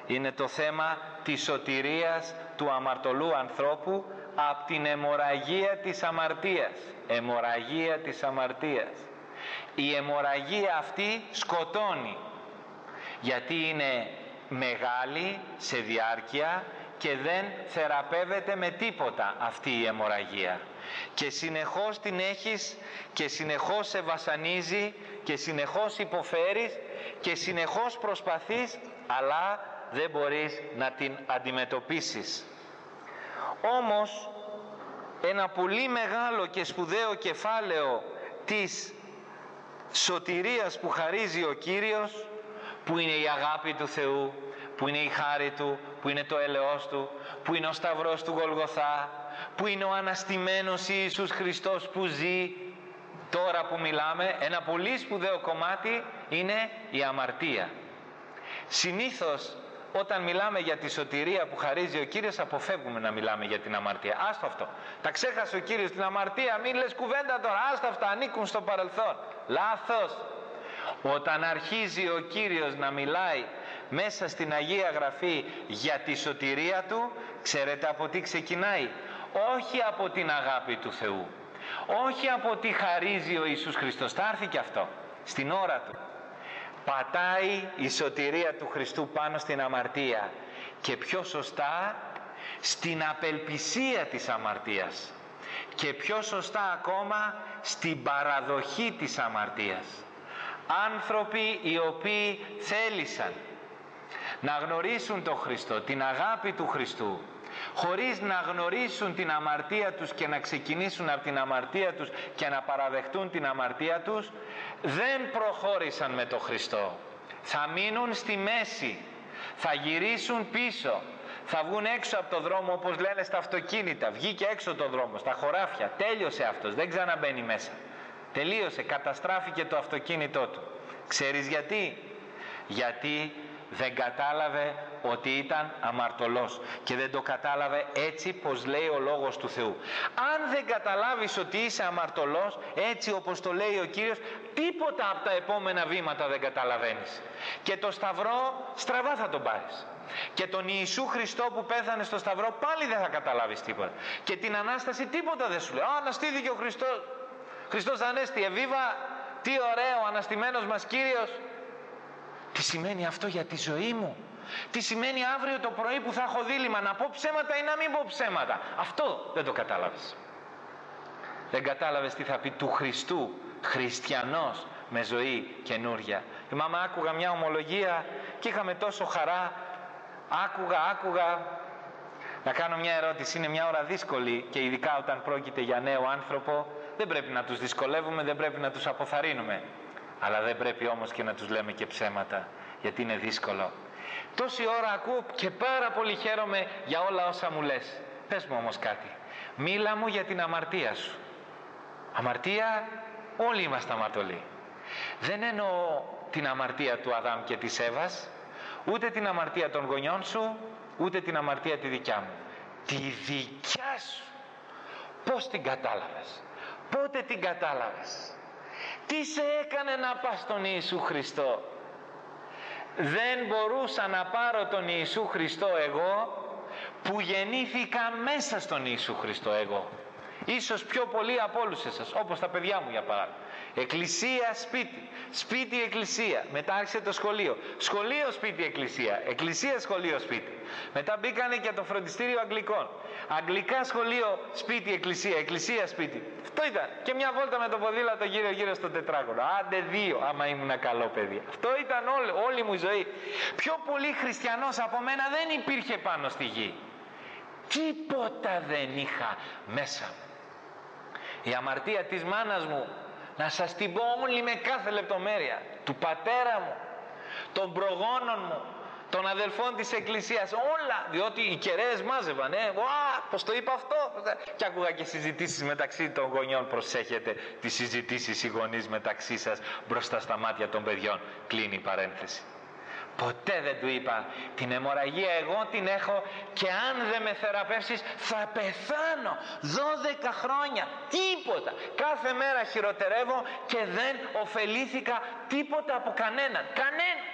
Είναι το θέμα της σωτηρίας του αμαρτωλού ανθρώπου από την αιμορραγία της αμαρτίας. Αιμορραγία της αμαρτίας. Η αιμορραγία αυτή σκοτώνει, γιατί είναι μεγάλη σε διάρκεια και δεν θεραπεύεται με τίποτα αυτή η αιμορραγία, και συνεχώς την έχεις και συνεχώς σε βασανίζει και συνεχώς υποφέρεις και συνεχώς προσπαθείς, αλλά δεν μπορείς να την αντιμετωπίσεις. Όμως ένα πολύ μεγάλο και σπουδαίο κεφάλαιο της σωτηρίας που χαρίζει ο Κύριος, που είναι η αγάπη του Θεού, που είναι η χάρη Του, που είναι το έλεος Του, που είναι ο Σταυρός του Γολγοθά, που είναι ο αναστημένος Ιησούς Χριστός που ζει τώρα που μιλάμε, ένα πολύ σπουδαίο κομμάτι είναι η αμαρτία. Συνήθως όταν μιλάμε για τη σωτηρία που χαρίζει ο Κύριος, αποφεύγουμε να μιλάμε για την αμαρτία. Άστο αυτό. Τα ξέχασε ο Κύριος την αμαρτία, μην λες κουβέντα τώρα, άστα αυτά, ανήκουν στο παρελθόν. Λάθος. Όταν αρχίζει ο Κύριος να μιλάει μέσα στην Αγία Γραφή για τη σωτηρία Του, ξέρετε από τι ξεκινάει? Όχι από την αγάπη του Θεού, όχι από τι χαρίζει ο Ιησούς Χριστός, θα έρθει και αυτό στην ώρα Του. Πατάει η σωτηρία του Χριστού πάνω στην αμαρτία, και πιο σωστά στην απελπισία της αμαρτίας, και πιο σωστά ακόμα στην παραδοχή της αμαρτίας. Άνθρωποι οι οποίοι θέλησαν να γνωρίσουν τον Χριστό, την αγάπη του Χριστού, χωρίς να γνωρίσουν την αμαρτία τους και να ξεκινήσουν από την αμαρτία τους και να παραδεχτούν την αμαρτία τους, δεν προχώρησαν με τον Χριστό. Θα μείνουν στη μέση, θα γυρίσουν πίσω, θα βγουν έξω από το δρόμο, όπως λένε στα αυτοκίνητα. Βγήκε έξω το δρόμο, στα χωράφια, τέλειωσε αυτός, δεν ξαναμπαίνει μέσα. Τελείωσε, καταστράφηκε το αυτοκίνητό του. Ξέρεις γιατί? Γιατί δεν κατάλαβε ότι ήταν αμαρτωλός, και δεν το κατάλαβε έτσι πως λέει ο Λόγος του Θεού. Αν δεν καταλάβεις ότι είσαι αμαρτωλός έτσι όπως το λέει ο Κύριος, τίποτα από τα επόμενα βήματα δεν καταλαβαίνεις, και το Σταυρό στραβά θα τον πάρεις, και τον Ιησού Χριστό που πέθανε στο Σταυρό πάλι δεν θα καταλάβεις τίποτα, και την Ανάσταση τίποτα δεν σου λέει. Αναστήθηκε ο Χριστός, Χριστός Ανέστη, εβίβα, τι ωραίο, ο αναστημένος μας Κύριος. Τι σημαίνει αυτό για τη ζωή μου? Τι σημαίνει αύριο το πρωί που θα έχω δίλημμα, να πω ψέματα ή να μην πω ψέματα? Αυτό δεν το κατάλαβες. Δεν κατάλαβες τι θα πει του Χριστού χριστιανός με ζωή καινούρια. Θυμάμαι, άκουγα μια ομολογία και είχαμε τόσο χαρά. Άκουγα. Να κάνω μια ερώτηση. Είναι μια ώρα δύσκολη, και ειδικά όταν πρόκειται για νέο άνθρωπο, δεν πρέπει να τους δυσκολεύουμε, δεν πρέπει να τους αποθαρρύνουμε, αλλά δεν πρέπει όμως και να τους λέμε και ψέματα, γιατί είναι δύσκολο. Τόση ώρα ακούω και πάρα πολύ χαίρομαι για όλα όσα μου λες. Πες μου όμως κάτι. Μίλα μου για την αμαρτία σου. Αμαρτία, όλοι είμαστε αμαρτωλοί. Δεν εννοώ την αμαρτία του Αδάμ και της Εύας, ούτε την αμαρτία των γονιών σου, ούτε την αμαρτία τη δικιά μου. Τη δικιά σου. Πώς την κατάλαβες? Πότε την κατάλαβες? Τι σε έκανε να πας στον Ιησού Χριστό? Δεν μπορούσα να πάρω τον Ιησού Χριστό εγώ, που γεννήθηκα μέσα στον Ιησού Χριστό εγώ. Ίσως πιο πολύ από όλους εσάς, όπως τα παιδιά μου για παράδειγμα. Εκκλησία, σπίτι, σπίτι, εκκλησία. Μετά άρχισε το σχολείο. Σχολείο, σπίτι, εκκλησία. Εκκλησία, σχολείο, σπίτι. Μετά μπήκανε και το φροντιστήριο Αγγλικών. Αγγλικά, σχολείο, σπίτι, εκκλησία. Εκκλησία, σπίτι. Αυτό ήταν. Και μια βόλτα με το ποδήλατο γύρω-γύρω στο τετράγωνο. Άντε δύο, άμα ήμουν καλό παιδί. Αυτό ήταν όλη μου η ζωή. Πιο πολύ χριστιανός από μένα δεν υπήρχε πάνω στη γη. Τίποτα δεν είχα μέσα μου. Η αμαρτία της μάνας μου, να σας την πω όλη με κάθε λεπτομέρεια, του πατέρα μου, των προγόνων μου, των αδελφών της εκκλησίας, όλα, διότι οι κεραίες μάζευαν, πως το είπα αυτό, και άκουγα και συζητήσεις μεταξύ των γονιών. Προσέχετε τις συζητήσεις οι γονείς μεταξύ σας μπροστά στα μάτια των παιδιών. Κλείνει η παρένθεση. Ποτέ δεν του είπα, την αιμορραγία εγώ την έχω, και αν δεν με θεραπεύσεις θα πεθάνω 12 χρόνια. Τίποτα. Κάθε μέρα χειροτερεύω και δεν ωφελήθηκα τίποτα από κανέναν.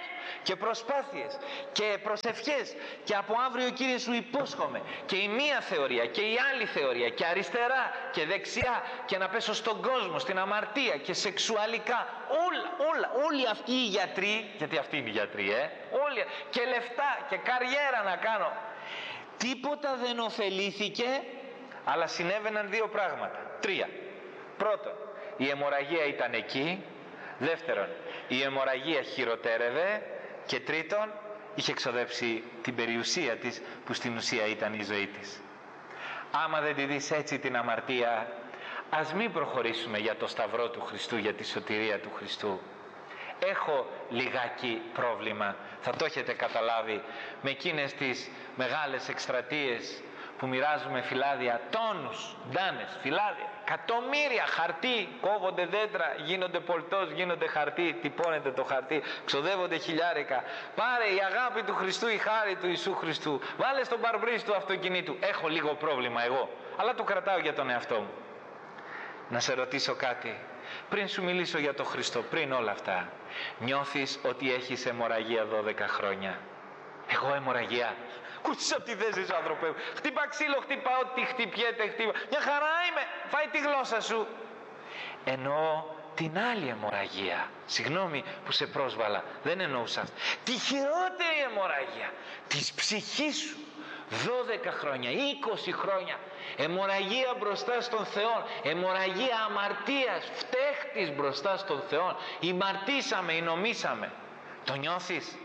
και προσπάθειες και προσευχές και από αύριο Κύριε σου υπόσχομαι και η μία θεωρία και η άλλη θεωρία και αριστερά και δεξιά και να πέσω στον κόσμο, στην αμαρτία και σεξουαλικά, όλοι αυτοί οι γιατροί, γιατί αυτοί είναι οι γιατροί, όλοι, και λεφτά και καριέρα να κάνω, τίποτα δεν ωφελήθηκε, αλλά συνέβαιναν δύο πράγματα, τρία. Πρώτον, η αιμορραγία ήταν εκεί. Δεύτερον, η αιμορραγία χειροτέρευε. Και τρίτον, είχε εξοδέψει την περιουσία της, που στην ουσία ήταν η ζωή της. Άμα δεν τη δεις έτσι την αμαρτία, ας μην προχωρήσουμε για το Σταυρό του Χριστού, για τη σωτηρία του Χριστού. Έχω λιγάκι πρόβλημα, θα το έχετε καταλάβει, με εκείνες τις μεγάλες εκστρατείες που μοιράζουμε φυλάδια, τόνους, ντάνες, φυλάδια, εκατομμύρια χαρτί, κόβονται δέντρα, γίνονται πολτός, γίνονται χαρτί, τυπώνεται το χαρτί, ξοδεύονται χιλιάρικα. Πάρε η αγάπη του Χριστού, η χάρη του Ιησού Χριστού, βάλε στον παρμπρίζ του αυτοκινήτου. Έχω λίγο πρόβλημα εγώ, αλλά το κρατάω για τον εαυτό μου. Να σε ρωτήσω κάτι, πριν σου μιλήσω για τον Χριστό, πριν όλα αυτά, νιώθεις ότι έχεις αιμορραγία 12 χρόνια? Εγώ αιμορραγία? Κούτσες από τη θέση σου, άνθρωπε μου. Χτύπα ξύλο, χτύπα ό,τι χτυπιέται, χτύπα. Μια χαρά είμαι. Φάει τη γλώσσα σου. Εννοώ την άλλη αιμορραγία. Συγγνώμη που σε πρόσβαλα. Δεν εννοούσα αυτή. Τη χειρότερη αιμορραγία της ψυχής σου. 12 χρόνια, 20 χρόνια. Αιμορραγία μπροστά στον Θεό. Αιμορραγία αμαρτίας, φταίχτης μπροστά στον Θεό. Ημαρτήσαμε, νομίσαμε. Το νιώθεις?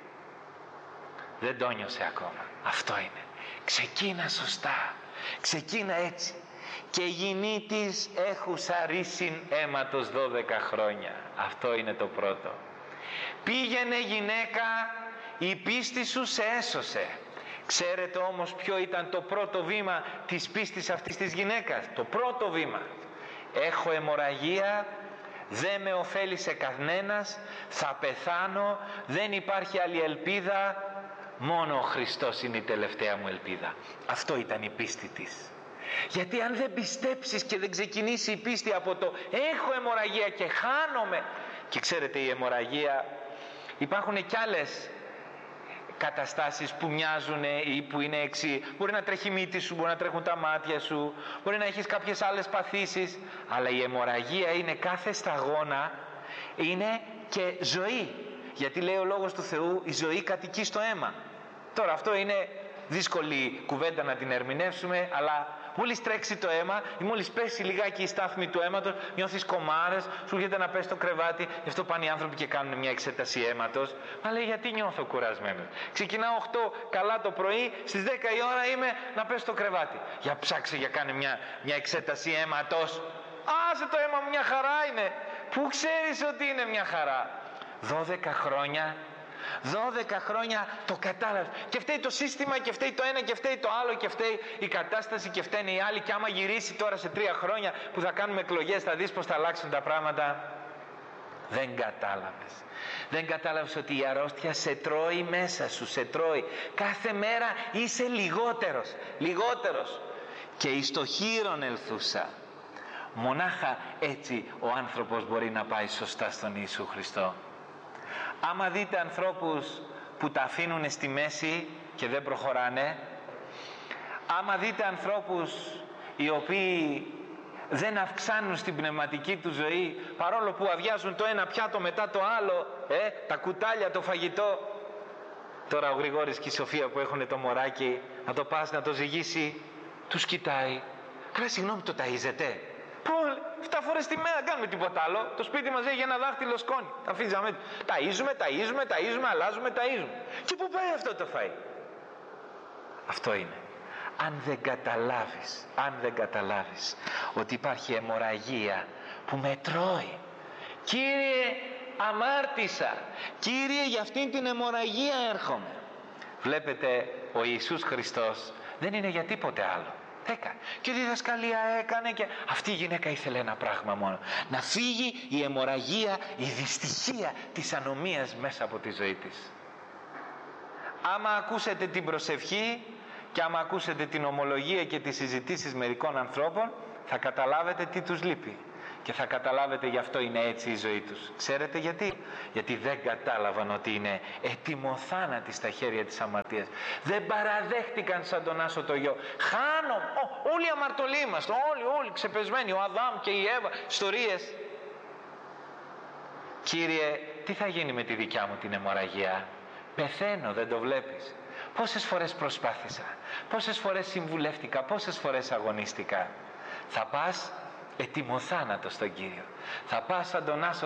Δεν το νιώσε ακόμα. Αυτό είναι. Ξεκίνα σωστά. Ξεκίνα έτσι. Και γυνήτης έχουσα ρίσιν αίματος 12 χρόνια. Αυτό είναι το πρώτο. Πήγαινε γυναίκα, η πίστη σου σε έσωσε. Ξέρετε όμως ποιο ήταν το πρώτο βήμα της πίστης αυτής της γυναίκας? Το πρώτο βήμα. Έχω αιμορραγία, δεν με ωφέλησε κανένας, θα πεθάνω, δεν υπάρχει άλλη ελπίδα, μόνο ο Χριστός είναι η τελευταία μου ελπίδα. Αυτό ήταν η πίστη της. Γιατί αν δεν πιστέψεις και δεν ξεκινήσει η πίστη από το έχω αιμορραγία και χάνομαι, και ξέρετε η αιμορραγία, υπάρχουν κι άλλες καταστάσεις που μοιάζουν ή που είναι εξή. Μπορεί να τρέχει η μύτη σου, μπορεί να τρέχουν τα μάτια σου, μπορεί να έχεις κάποιες άλλες παθήσεις, αλλά η αιμορραγία είναι κάθε σταγόνα, είναι και ζωή. Γιατί λέει ο Λόγος του Θεού, η ζωή κατοικεί στο αίμα. Τώρα αυτό είναι δύσκολη κουβέντα να την ερμηνεύσουμε, αλλά μόλις τρέξει το αίμα ή μόλις πέσει λιγάκι η στάθμη του αίματος, νιώθεις κομμάρες, σου έρχεται να πέσει στο κρεβάτι. Γι' αυτό πάνε οι άνθρωποι και κάνουν μια εξέταση αίματος. Μα λέει, γιατί νιώθω κουρασμένος? Ξεκινάω 8 καλά το πρωί, στις 10 η ώρα είμαι να πέσει στο κρεβάτι. Για ψάξε, για κάνε μια εξέταση αίματος. Άσε το αίμα μου, μια χαρά είναι. Πού ξέρεις ότι είναι μια χαρά? 12 χρόνια. 12 χρόνια το κατάλαβε. Και φταίει το σύστημα και φταίει το ένα και φταίει το άλλο και φταίει η κατάσταση και φταίνε οι άλλοι. Και άμα γυρίσει τώρα σε 3 χρόνια που θα κάνουμε εκλογές, θα δεις πως θα αλλάξουν τα πράγματα. Δεν κατάλαβες. Δεν κατάλαβες ότι η αρρώστια σε τρώει μέσα σου, σε τρώει. Κάθε μέρα είσαι λιγότερος. Και εις το χείρον ελθούσα. Μονάχα έτσι ο άνθρωπος μπορεί να πάει σωστά στον Ιησού Χριστό. Άμα δείτε ανθρώπους που τα αφήνουν στη μέση και δεν προχωράνε, άμα δείτε ανθρώπους οι οποίοι δεν αυξάνουν στην πνευματική του ζωή, παρόλο που αδειάζουν το ένα πιάτο μετά το άλλο, τα κουτάλια, το φαγητό. Τώρα ο Γρηγόρης και η Σοφία που έχουν το μωράκι, να το πας να το ζυγίσει, τους κοιτάει. Καλά, συγγνώμη, το ταΐζετε? 7 φορές τη μέρα, κάνουμε τίποτα άλλο. Το σπίτι μας έχει ένα δάχτυλο σκόνη. Τα αφήνουμε. Ταΐζουμε, αλλάζουμε, ταΐζουμε. Και πού πάει αυτό το φαΐ? Αυτό είναι. Αν δεν καταλάβεις ότι υπάρχει αιμορραγία που με τρώει. Κύριε, αμάρτησα. Κύριε, για αυτήν την αιμορραγία έρχομαι. Βλέπετε, ο Ιησούς Χριστός δεν είναι για τίποτε άλλο. Και διδασκαλία έκανε και αυτή η γυναίκα ήθελε ένα πράγμα μόνο. Να φύγει η αιμορραγία, η δυστυχία της ανομίας μέσα από τη ζωή της. Άμα ακούσετε την προσευχή και άμα ακούσετε την ομολογία και τις συζητήσεις μερικών ανθρώπων, θα καταλάβετε τι τους λείπει. Και θα καταλάβετε γι' αυτό είναι έτσι η ζωή τους. Ξέρετε γιατί? Γιατί δεν κατάλαβαν ότι είναι ετοιμοθάνατοι στα χέρια της αμαρτίας. Δεν παραδέχτηκαν σαν τον Άσο το γιο. Χάνω, όλοι αμαρτωλοί είμαστε, όλοι ξεπεσμένοι, ο Αδάμ και η Εύα, ιστορίες. Κύριε, τι θα γίνει με τη δικιά μου την αιμορραγία? Πεθαίνω, δεν το βλέπεις? Πόσες φορές προσπάθησα, πόσες φορές συμβουλεύτηκα, πόσες φορές αγωνίστηκα. Θα πας ετοιμοθάνατο στον Κύριο. Θα πας σαν τον Άσο